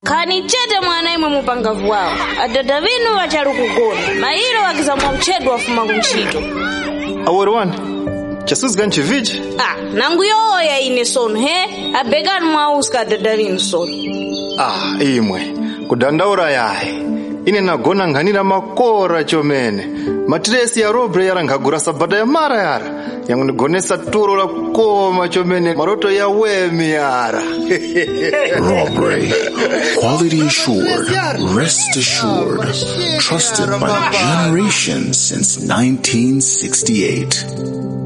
Kani chete mwana imwe mupangavu wawo. Adada vinu wachali kugona. Mailo wakizamwa mchedu wafuma kumchito. Awori wani? Chasuzi ganchi viji? Nangu yoya ine sono, he? Abegani mwauska adada vinu sono. Imwe. Kudandaura yae. Ine nagona nganira makora chomene. Matiresi ya robre yara ngagura sabada ya mara yara. Yangu nigonesa turo la koma chomene. Maroto ya wemi yara. Robre. Quality assured. Rest assured. Trusted by generations since 1968.